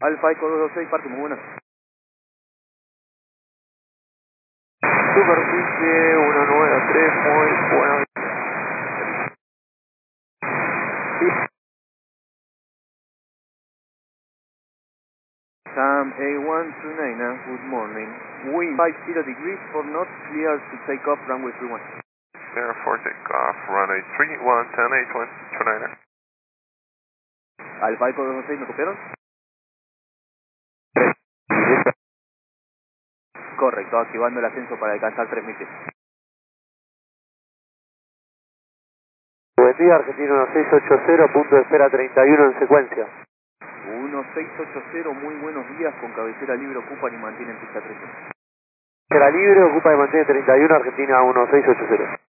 Alfa Eco 226, parte muy buena. Superficie 193, muy buena. Sam A129, good morning. Wind 50 degrees for knots, clear to take off runway 31. Clear for takeoff, runway 31, 10, 8, 1, 29. Alfa Eco 226, ¿me copiaron? Correcto, activando el ascenso para alcanzar 3000 pies. Buen día, Argentina 1680, punto de espera 31 en secuencia. 1680, muy buenos días, con cabecera libre ocupan y mantienen pista 13. Será libre, ocupa y mantiene 31, Argentina 1680.